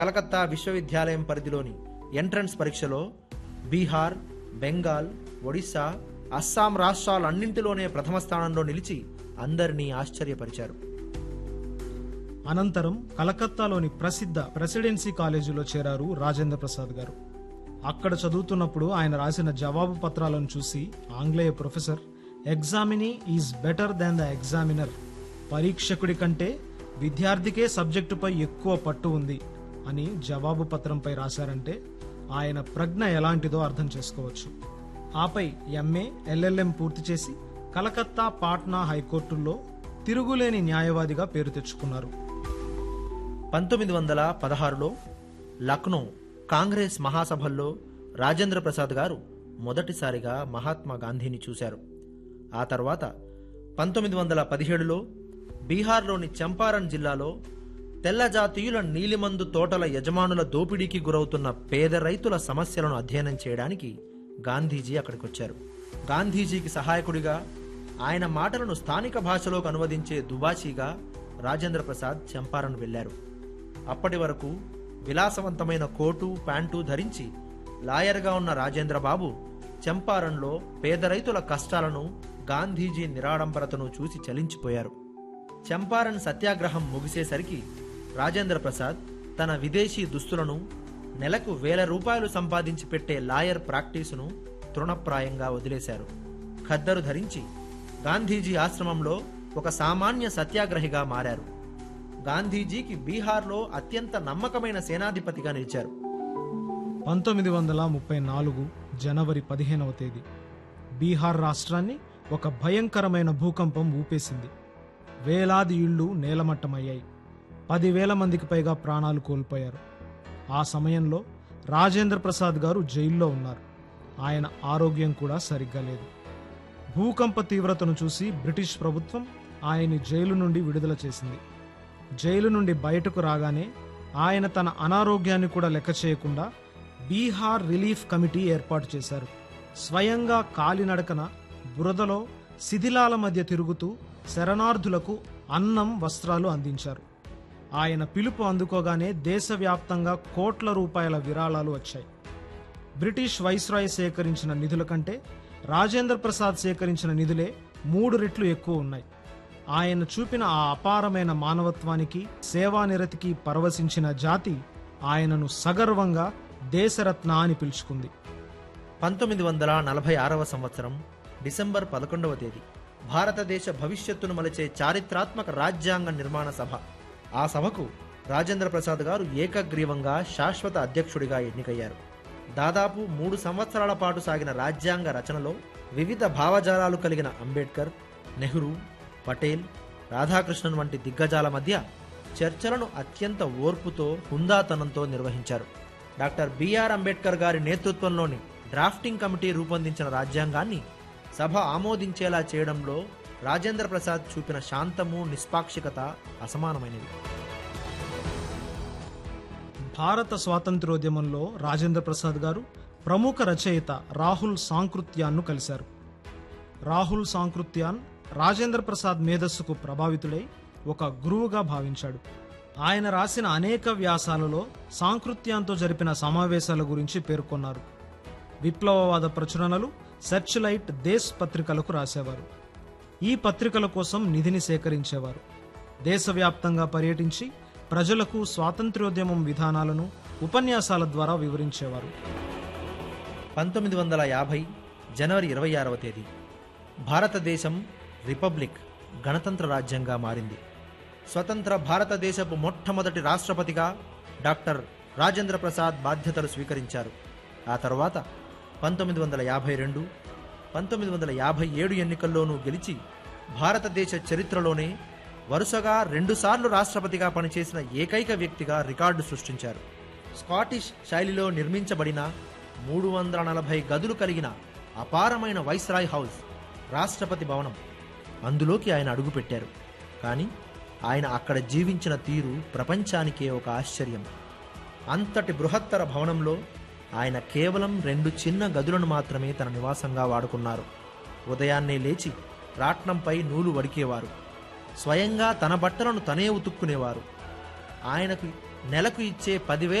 కలకత్తా విశ్వవిద్యాలయం పరిధిలోని ఎంట్రన్స్ పరీక్షలో బీహార్, బెంగాల్, ఒడిశా, అస్సాం రాష్ట్రాలన్నింటిలోనే ప్రథమ స్థానంలో నిలిచి అందరినీ ఆశ్చర్యపరిచారు. అనంతరం కలకత్తాలోని ప్రసిద్ధ ప్రెసిడెన్సీ కాలేజీలో చేరారు రాజేంద్ర ప్రసాద్ గారు. అక్కడ చదువుతున్నప్పుడు ఆయన రాసిన జవాబు పత్రాలను చూసి ఆంగ్లేయ professor, ఎగ్జామినీ is better than the examiner, పరీక్షకుడి కంటే విద్యార్థికే సబ్జెక్టుపై ఎక్కువ పట్టు ఉంది అని జవాబు పత్రంపై రాశారంటే ఆయన ప్రజ్ఞ ఎలాంటిదో అర్థం చేసుకోవచ్చు. ఆపై ఎంఏ, ఎల్ఎల్ఎం పూర్తి చేసి కలకత్తా, పాట్నా హైకోర్టుల్లో తిరుగులేని న్యాయవాదిగా పేరు తెచ్చుకున్నారు. 1916లో లక్నో కాంగ్రెస్ మహాసభల్లో రాజేంద్ర ప్రసాద్ గారు మొదటిసారిగా మహాత్మా గాంధీని చూశారు. ఆ తర్వాత 1917లో బీహార్లోని చంపారణ్ జిల్లాలో తెల్ల జాతీయుల నీలిమందు తోటల యజమానుల దోపిడీకి గురవుతున్న పేద రైతుల సమస్యలను అధ్యయనం చేయడానికి గాంధీజీ అక్కడికొచ్చారు. గాంధీజీకి సహాయకుడిగా, ఆయన మాటలను స్థానిక భాషలోకి అనువదించే దుబాషీగా రాజేంద్ర ప్రసాద్ చంపారణ్ వెళ్లారు. అప్పటి వరకు విలాసవంతమైన కోటు, ప్యాంటు ధరించి లాయర్గా ఉన్న రాజేంద్ర బాబు చంపారణ్లో పేద రైతుల కష్టాలను, గాంధీజీ నిరాడంబరతను చూసి చలించిపోయారు. చంపారణ్ సత్యాగ్రహం ముగిసేసరికి రాజేంద్ర ప్రసాద్ తన విదేశీ దుస్తులను, నెలకు ₹1000 సంపాదించి పెట్టే లాయర్ ప్రాక్టీసును తృణప్రాయంగా వదిలేశారు. ఖద్దరు ధరించి గాంధీజీ ఆశ్రమంలో ఒక సామాన్య సత్యాగ్రహిగా మారారు. గాంధీజీకి బీహార్లో అత్యంత నమ్మకమైన సేనాధిపతిగా నిలిచారు. 1934 జనవరి 15వ తేదీ బీహార్ రాష్ట్రాన్ని ఒక భయంకరమైన భూకంపం ఊపేసింది. వేలాది ఇళ్లు నేలమట్టమయ్యాయి. 10,000 మందికి పైగా ప్రాణాలు కోల్పోయారు. ఆ సమయంలో రాజేంద్ర ప్రసాద్ గారు జైల్లో ఉన్నారు. ఆయన ఆరోగ్యం కూడా సరిగ్గా లేదు. భూకంప తీవ్రతను చూసి బ్రిటిష్ ప్రభుత్వం ఆయన్ని జైలు నుండి విడుదల చేసింది. జైలు నుండి బయటకు రాగానే ఆయన తన అనారోగ్యాన్ని కూడా లెక్క చేయకుండా బీహార్ రిలీఫ్ కమిటీ ఏర్పాటు చేశారు. స్వయంగా కాలినడకన బురదలో శిథిలాల మధ్య తిరుగుతూ శరణార్థులకు అన్నం, వస్త్రాలు అందించారు. ఆయన పిలుపు అందుకోగానే దేశవ్యాప్తంగా కోట్ల రూపాయల విరాళాలు వచ్చాయి. బ్రిటిష్ వైస్రాయ్ సేకరించిన నిధుల కంటే రాజేంద్ర ప్రసాద్ సేకరించిన నిధులే 3 రెట్లు ఎక్కువ ఉన్నాయి. ఆయన చూపిన ఆ అపారమైన మానవత్వానికి, సేవానిరతికి పరవశించిన జాతి ఆయనను సగర్వంగా దేశరత్న అని పిలుచుకుంది. 1946వ సంవత్సరం డిసెంబర్ 11వ తేదీ భారతదేశ భవిష్యత్తును మలిచే చారిత్రాత్మక రాజ్యాంగ నిర్మాణ సభ. ఆ సభకు రాజేంద్ర ప్రసాద్ గారు ఏకగ్రీవంగా శాశ్వత అధ్యక్షుడిగా ఎన్నికయ్యారు. దాదాపు 3 సంవత్సరాల పాటు సాగిన రాజ్యాంగ రచనలో వివిధ భావజాలాలు కలిగిన అంబేద్కర్, నెహ్రూ, పటేల్, రాధాకృష్ణన్ వంటి దిగ్గజాల మధ్య చర్చలను అత్యంత ఓర్పుతో, హుందాతనంతో నిర్వహించారు. డాక్టర్ బిఆర్ అంబేద్కర్ గారి నేతృత్వంలోని డ్రాఫ్టింగ్ కమిటీ రూపొందించిన రాజ్యాంగాన్ని సభ ఆమోదించేలా చేయడంలో రాజేంద్ర ప్రసాద్ చూపిన శాంతము, నిష్పాక్షికత అసమానమైనవి. భారత స్వాతంత్ర్యోద్యమంలో రాజేంద్ర ప్రసాద్ గారు ప్రముఖ రచయిత రాహుల్ సాంకృత్యాన్ను కలిశారు. రాహుల్ సాంకృత్యాన్ రాజేంద్ర ప్రసాద్ మేధస్సుకు ప్రభావితుడై ఒక గురువుగా భావించాడు. ఆయన రాసిన అనేక వ్యాసాలలో సాంకృత్యాన్తో జరిపిన సమావేశాల గురించి పేర్కొన్నారు. విప్లవవాద ప్రచురణలు సెర్చ్ లైట్, దేశ్ పత్రికలకు రాసేవారు. ఈ పత్రికల కోసం నిధిని సేకరించేవారు. దేశవ్యాప్తంగా పర్యటించి ప్రజలకు స్వాతంత్ర్యోద్యమం విధానాలను ఉపన్యాసాల ద్వారా వివరించేవారు. 1950 జనవరి 26వ తేదీ భారతదేశం రిపబ్లిక్, గణతంత్ర రాజ్యంగా మారింది. స్వతంత్ర భారతదేశపు మొట్టమొదటి రాష్ట్రపతిగా డాక్టర్ రాజేంద్ర ప్రసాద్ బాధ్యతలు స్వీకరించారు. ఆ తర్వాత 1952, 1957 ఎన్నికల్లోనూ గెలిచి భారతదేశ చరిత్రలోనే వరుసగా 2 సార్లు రాష్ట్రపతిగా పనిచేసిన ఏకైక వ్యక్తిగా రికార్డు సృష్టించారు. స్కాటిష్ శైలిలో నిర్మించబడిన 340 గదులు కలిగిన అపారమైన వైస్రాయ్ హౌస్ రాష్ట్రపతి భవనం, అందులోకి ఆయన అడుగుపెట్టారు. కానీ ఆయన అక్కడ జీవించిన తీరు ప్రపంచానికే ఒక ఆశ్చర్యం. అంతటి బృహత్తర భవనంలో ఆయన కేవలం 2 చిన్న గదులను మాత్రమే తన నివాసంగా వాడుకున్నారు. ఉదయాన్నే లేచి రాట్నంపై నూలు వడికేవారు. స్వయంగా తన బట్టలను తనే ఉతుక్కునేవారు. ఆయనకు నెలకు ఇచ్చే 10,000